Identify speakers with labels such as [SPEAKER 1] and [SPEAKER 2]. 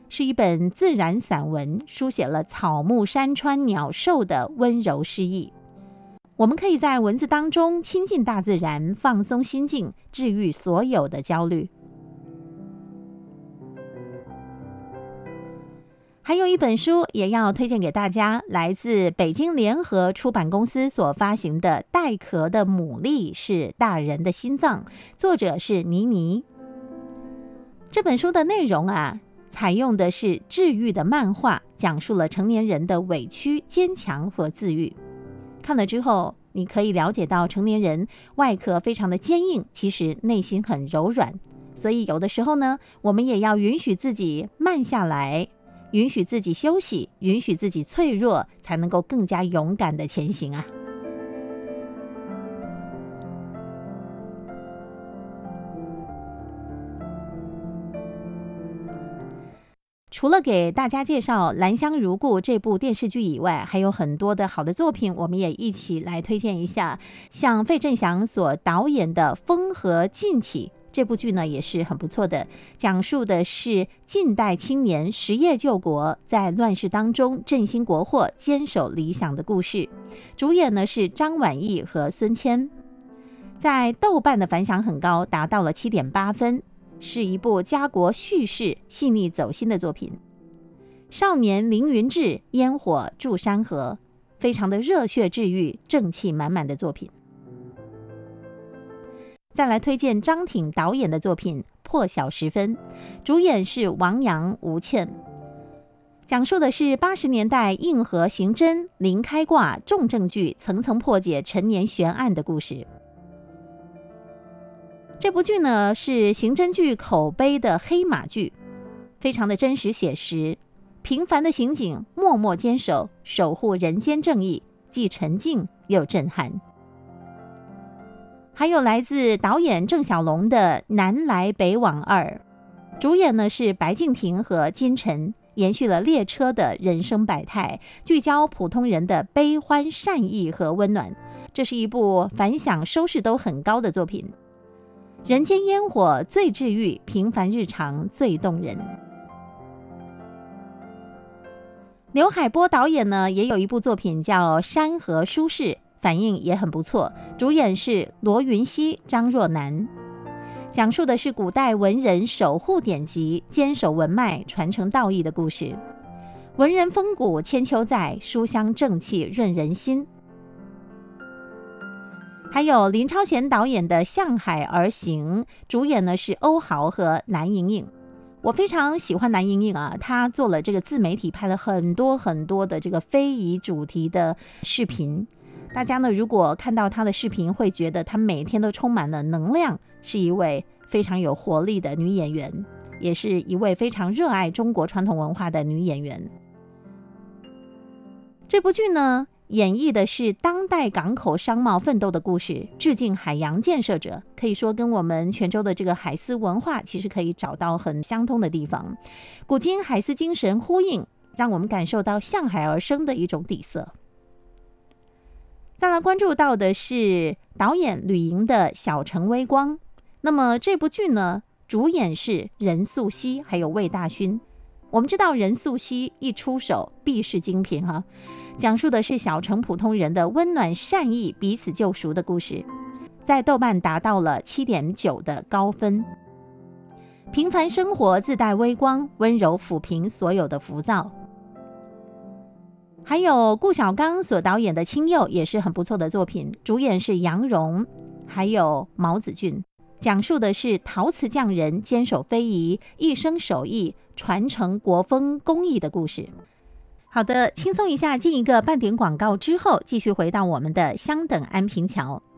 [SPEAKER 1] 是一本自然散文，书写了草木山川鸟兽的温柔诗意。我们可以在文字当中亲近大自然，放松心境，治愈所有的焦虑。还有一本书也要推荐给大家，来自北京联合出版公司所发行的《带壳的牡蛎是大人的心脏》，作者是倪妮。这本书的内容采用的是治愈的漫画，讲述了成年人的委屈、坚强和自愈。看了之后，你可以了解到成年人外壳非常的坚硬，其实内心很柔软。所以有的时候呢，我们也要允许自己慢下来，允许自己休息，允许自己脆弱，才能够更加勇敢的前行啊。除了给大家介绍《兰香如故》这部电视剧以外，还有很多的好的作品，我们也一起来推荐一下。像费正祥所导演的《风和劲起》这部剧呢，也是很不错的，讲述的是近代青年实业救国，在乱世当中振兴国货，坚守理想的故事。主演呢是张晚意和孙谦，在豆瓣的反响很高，达到了7.8分。是一部家国叙事、细腻走心的作品。少年凌云志，烟火筑山河，非常的热血治愈、正气满满的作品。再来推荐张挺导演的作品《破晓时分》，主演是王阳、吴倩，讲述的是80年代硬核刑侦、零开挂、重证据、层层破解陈年悬案的故事。这部剧呢是刑侦剧口碑的黑马剧，非常的真实写实，平凡的刑警默默坚守，守护人间正义，既沉静又震撼。还有来自导演郑晓龙的《南来北往2》，主演呢是白敬亭和金晨，延续了列车的人生百态，聚焦普通人的悲欢善意和温暖。这是一部反响收视都很高的作品。人间烟火最治愈，平凡日常最动人。刘海波导演呢也有一部作品叫《山河书事》，反应也很不错，主演是罗云熙、张若楠，讲述的是古代文人守护典籍、坚守文脉、传承道义的故事。文人风骨千秋在，书香正气润人心。还有林超贤导演的《向海而行》，主演呢是欧豪和蓝盈莹。我非常喜欢蓝盈莹她做了这个自媒体，拍了很多很多的这个非遗主题的视频。大家呢如果看到她的视频，会觉得她每天都充满了能量，是一位非常有活力的女演员，也是一位非常热爱中国传统文化的女演员。这部剧呢演绎的是当代港口商贸奋斗的故事，致敬海洋建设者，可以说跟我们泉州的这个海丝文化其实可以找到很相通的地方，古今海丝精神呼应，让我们感受到向海而生的一种底色。再来关注到的是导演吕莹的《小城微光》，那么这部剧呢主演是任素汐还有魏大勋。我们知道任素汐一出手必是精品讲述的是小城普通人的温暖善意、彼此救赎的故事，在豆瓣达到了7.9的高分。平凡生活自带微光，温柔抚平所有的浮躁。还有顾晓刚所导演的《青幼》也是很不错的作品，主演是杨蓉还有毛子俊，讲述的是陶瓷匠人坚守非遗，一生手艺传承国风工艺的故事。好的，轻松一下，进一个半点广告之后，继续回到我们的香等安平桥。